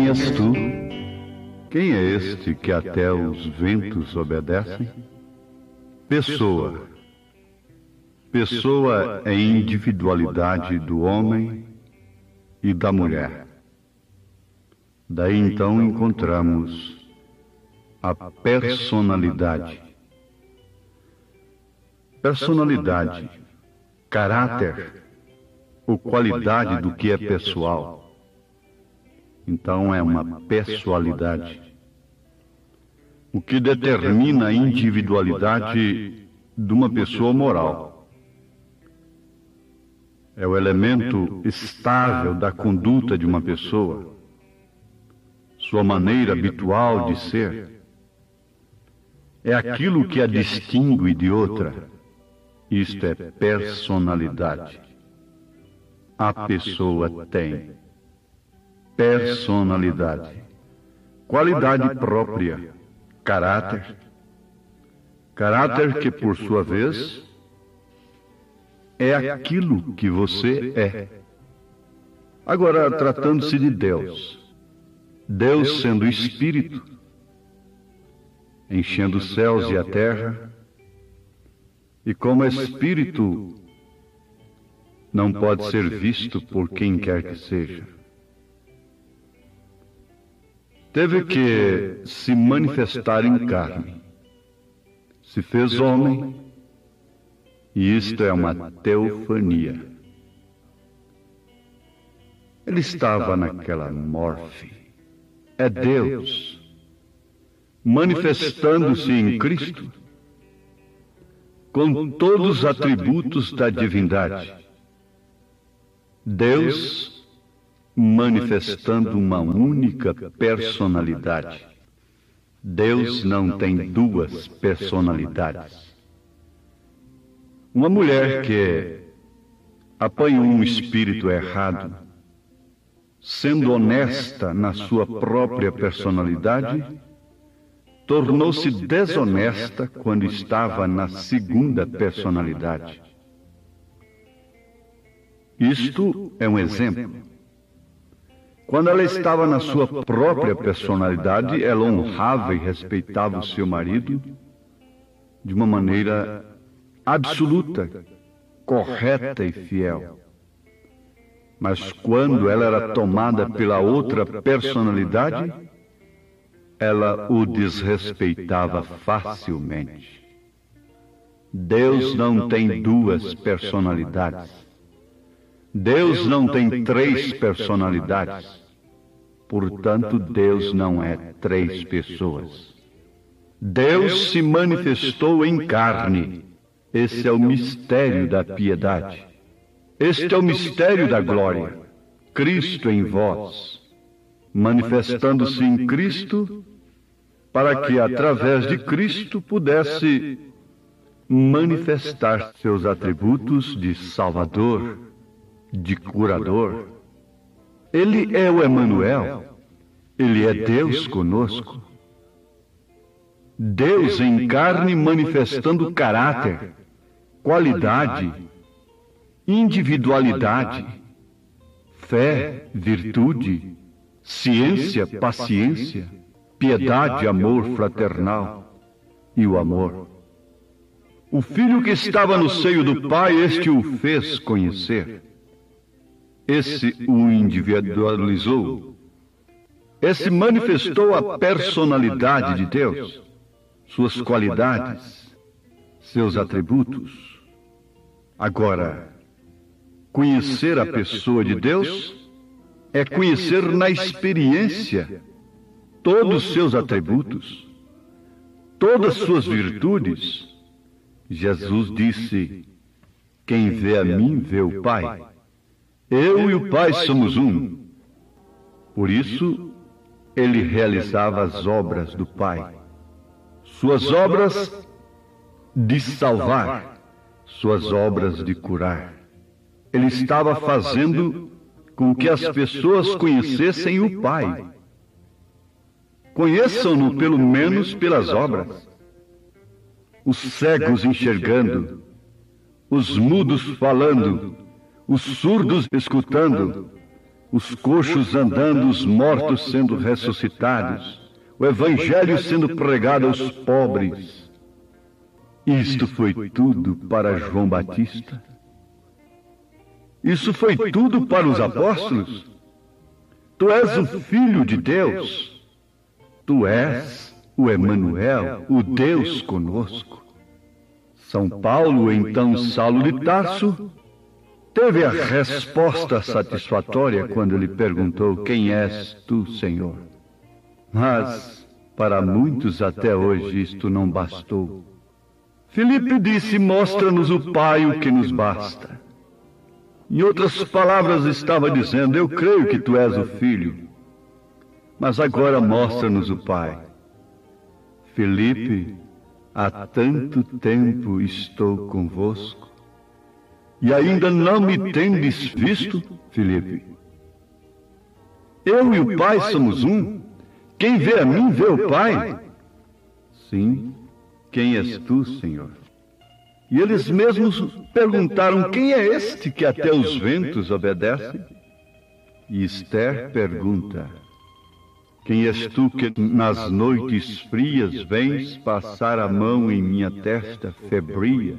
Quem és tu? Quem é este que até os ventos obedecem? Pessoa. Pessoa é individualidade do homem e da mulher. Daí então encontramos a personalidade. Personalidade, caráter ou qualidade do que é pessoal. Então é uma pessoalidade. O que determina a individualidade de uma pessoa moral. É o elemento estável da conduta de uma pessoa, sua maneira habitual de ser. É aquilo que a distingue de outra. Isto é personalidade. A pessoa tem personalidade, qualidade própria, caráter. Caráter que, por sua vez, é aquilo que você é. Agora, tratando-se de Deus, Deus sendo Espírito, enchendo os céus e a terra, e como Espírito não pode ser visto por quem quer que seja. Teve que se manifestar em carne. Se fez homem, e isto é uma teofania. Ele estava naquela morfe. É Deus, manifestando-se em Cristo, com todos os atributos da divindade. Deus manifestando uma única personalidade. Deus não tem duas personalidades. Uma mulher que apanhou um espírito errado, sendo honesta na sua própria personalidade, tornou-se desonesta quando estava na segunda personalidade. Isto é um exemplo. Quando ela estava na sua própria personalidade, ela honrava e respeitava o seu marido de uma maneira absoluta, correta e fiel. Mas quando ela era tomada pela outra personalidade, ela o desrespeitava facilmente. Deus não tem duas personalidades. Deus não tem três personalidades. Portanto, Deus não é três pessoas. Deus se manifestou em carne. Esse é o mistério da piedade. Este é o mistério da glória. Cristo em vós, manifestando-se em Cristo, para que através de Cristo pudesse manifestar seus atributos de Salvador, de curador. Ele é o Emanuel. Ele é Deus conosco. Deus em carne manifestando caráter, qualidade, individualidade, fé, virtude, ciência, paciência, piedade, amor fraternal e o amor. O Filho que estava no seio do Pai, este o fez conhecer. Esse o individualizou. Esse manifestou a personalidade de Deus, suas qualidades, seus atributos. Agora, conhecer a pessoa de Deus é conhecer na experiência todos os seus atributos, todas as suas virtudes. Jesus disse: quem vê a mim, vê o Pai. Eu e o Pai somos um. Por isso, ele realizava as obras do Pai. Suas obras de salvar, suas obras de curar. Ele estava fazendo com que as pessoas conhecessem o Pai. Conheçam-no pelo menos pelas obras. Os cegos enxergando, os mudos falando, os surdos escutando, os coxos andando, os mortos sendo ressuscitados, o evangelho sendo pregado aos pobres. Isto foi tudo para João Batista? Isso foi tudo para os apóstolos? Tu és o Filho de Deus. Tu és o Emanuel, o Deus conosco. São Paulo, então Saulo de Tarso, teve a resposta satisfatória quando lhe perguntou: quem és tu, Senhor? Mas, para muitos até hoje, isto não bastou. Filipe disse: mostra-nos o Pai, o que nos basta. Em outras palavras, estava dizendo: eu creio que tu és o Filho, mas agora mostra-nos o Pai. Filipe, há tanto tempo estou convosco, e ainda não me tendes visto, Filipe? Eu e o Pai somos um. Quem vê a mim, vê o Pai. Sim, quem és tu, Senhor? E eles mesmos perguntaram: quem é este que até os ventos obedece? E Esther pergunta: quem és tu que nas noites frias vens passar a mão em minha testa febria?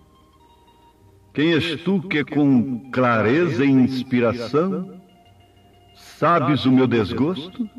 Quem és tu que com clareza e inspiração sabes o meu desgosto?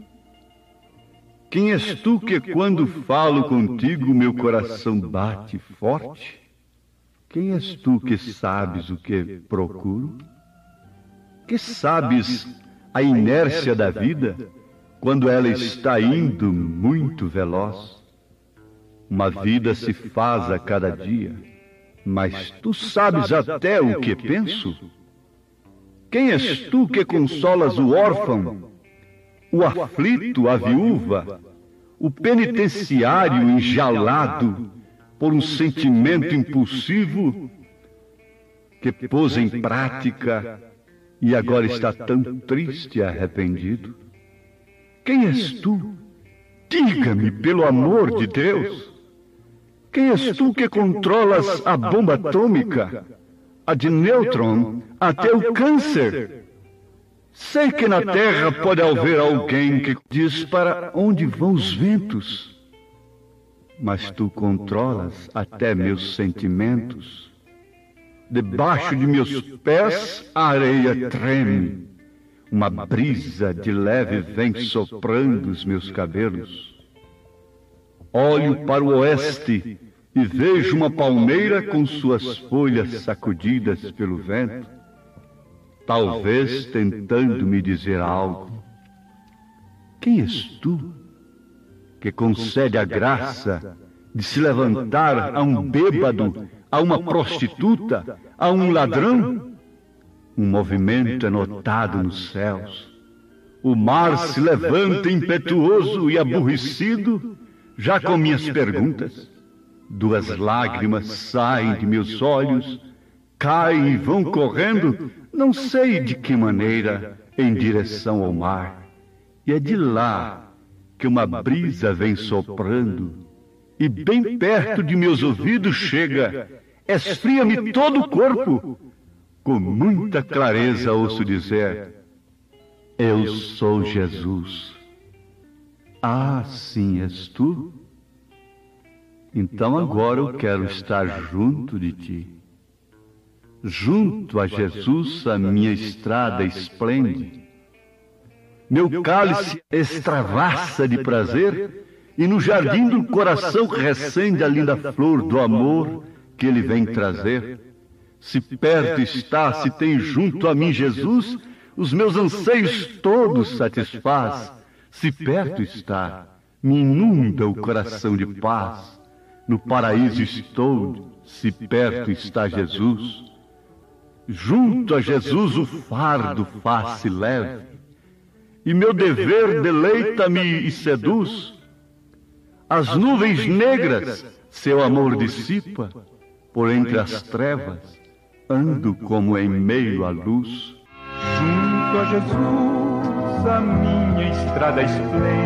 Quem és tu que quando falo contigo meu coração bate forte? Quem és tu que sabes o que procuro? Que sabes a inércia da vida quando ela está indo muito veloz? Uma vida se faz a cada dia, mas tu sabes até o que penso? Quem és tu que consolas o órfão, o aflito, a viúva, o penitenciário enjaulado por um sentimento impulsivo que pôs em prática e agora está tão triste e arrependido? Quem és tu? Diga-me, pelo amor de Deus. Quem és tu que controlas a bomba atômica, a de nêutron, até o câncer? Sei que na Terra pode haver alguém que diz para onde vão os ventos, mas tu controlas até meus sentimentos. Debaixo de meus pés a areia treme, uma brisa de leve vem soprando os meus cabelos. Olho para o oeste e vejo uma palmeira com suas folhas sacudidas pelo vento, talvez tentando me dizer algo. Quem és tu que concede a graça de se levantar a um bêbado, a uma prostituta, a um ladrão? Um movimento é notado nos céus. O mar se levanta impetuoso e aborrecido, já com minhas perguntas. Duas lágrimas saem de meus olhos, caem e vão correndo, não sei de que maneira, em direção ao mar. E é de lá que uma brisa vem soprando, e bem perto de meus ouvidos chega, esfria-me todo o corpo. Com muita clareza ouço dizer: eu sou Jesus. Ah, sim, és tu? Então agora eu quero estar junto de ti. Junto a Jesus a minha estrada esplende. Meu cálice extravassa de prazer, e no jardim do coração recende a linda flor do amor que ele vem trazer. Se perto está, se tem junto a mim Jesus, os meus anseios todos satisfaz. Se perto está, me inunda o coração de paz. No paraíso estou, se perto está Jesus. Junto a Jesus o fardo faz-se leve, e meu dever deleita-me e seduz. As nuvens negras seu amor dissipa, por entre as trevas ando como em meio à luz. Junto a Jesus a minha estrada esplende.